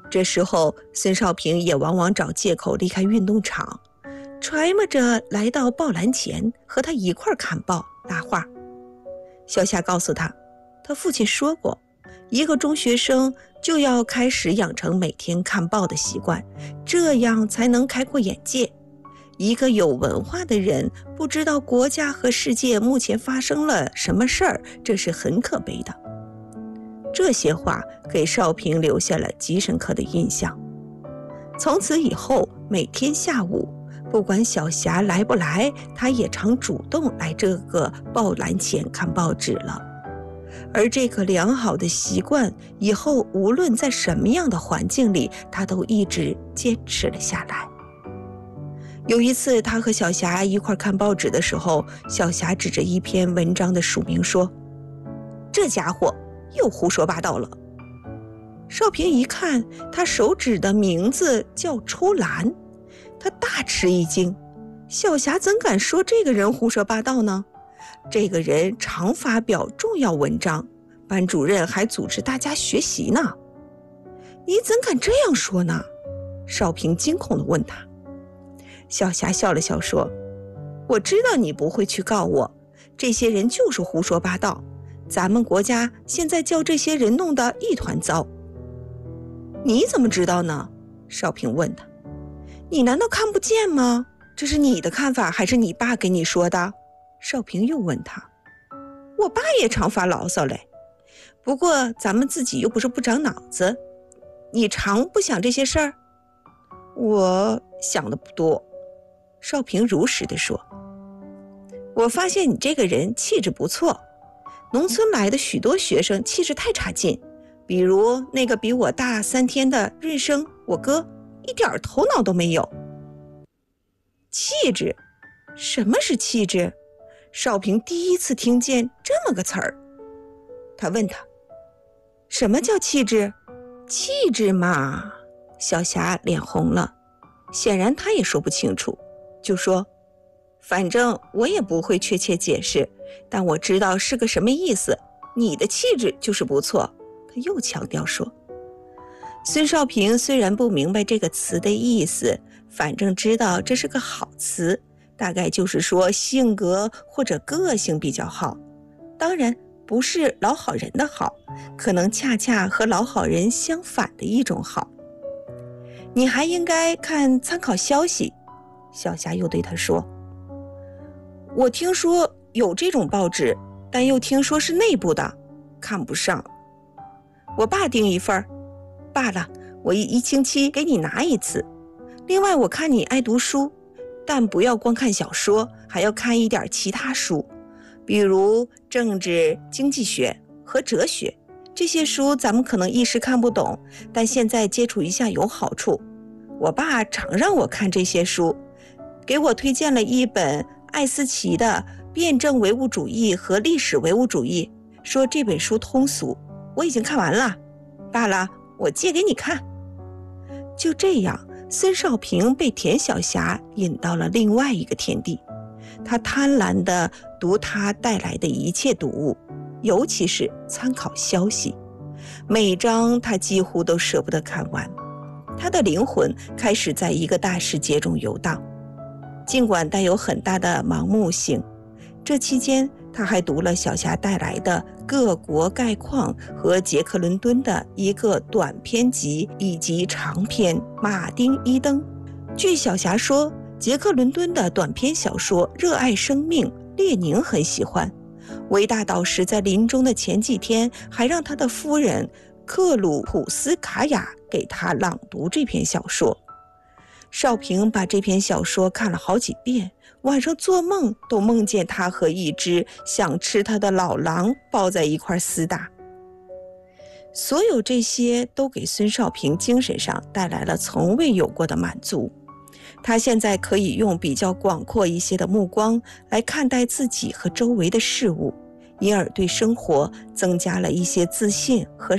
这时候孙少平也往往找借口离开运动场，揣摩着来到报栏前和他一块看报搭话。小霞告诉他，他父亲说过，一个中学生就要开始养成每天看报的习惯，这样才能开阔眼界。一个有文化的人不知道国家和世界目前发生了什么事儿，这是很可悲的。这些话给少平留下了极深刻的印象。从此以后，每天下午，不管小霞来不来，他也常主动来这个报栏前看报纸了。而这个良好的习惯，以后无论在什么样的环境里，他都一直坚持了下来。有一次，他和小霞一块看报纸的时候，小霞指着一篇文章的署名说：“这家伙又胡说八道了。”少平一看，他手指的名字叫抽兰，他大吃一惊。小霞怎敢说这个人胡说八道呢？这个人常发表重要文章，班主任还组织大家学习呢。你怎敢这样说呢？少平惊恐地问他。小霞笑了笑说：“我知道你不会去告我，这些人就是胡说八道，咱们国家现在叫这些人弄得一团糟。”你怎么知道呢？少平问他。你难道看不见吗？这是你的看法还是你爸给你说的？少平又问他。我爸也常发牢骚嘞，不过咱们自己又不是不长脑子。你常不想这些事儿？我想的不多。少平如实地说。我发现你这个人气质不错，农村来的许多学生气质太差劲，比如那个比我大3天的润生，我哥一点头脑都没有。气质？什么是气质？少平第一次听见这么个词儿。他问他，什么叫气质？气质嘛。小霞脸红了，显然她也说不清楚，就说，反正我也不会确切解释，但我知道是个什么意思，你的气质就是不错。他又强调说。孙少平虽然不明白这个词的意思，反正知道这是个好词，大概就是说性格或者个性比较好，当然不是老好人的好，可能恰恰和老好人相反的一种好。你还应该看参考消息。小霞又对他说，我听说有这种报纸，但又听说是内部的，看不上。我爸订一份，罢了，我一星期给你拿一次。另外我看你爱读书，但不要光看小说，还要看一点其他书，比如政治、经济学和哲学。这些书咱们可能一时看不懂，但现在接触一下有好处。我爸常让我看这些书，给我推荐了一本艾思奇的《辩证唯物主义和历史唯物主义》，说这本书通俗，我已经看完了。罢了，我借给你看。就这样，孙少平被田小霞引到了另外一个天地。他贪婪地读他带来的一切读物，尤其是参考消息，每章他几乎都舍不得看完。他的灵魂开始在一个大世界中游荡，尽管带有很大的盲目性。这期间他还读了小霞带来的各国概况和杰克伦敦的一个短篇集以及长篇《马丁伊登》。据小霞说，杰克伦敦的短篇小说《热爱生命》列宁很喜欢，伟大导师在临终的前几天还让他的夫人克鲁普斯卡娅给他朗读这篇小说。少平把这篇小说看了好几遍，晚上做梦都梦见他和一只想吃他的老狼抱在一块厮打。所有这些都给孙少平精神上带来了从未有过的满足。他现在可以用比较广阔一些的目光来看待自己和周围的事物，因而对生活增加了一些自信和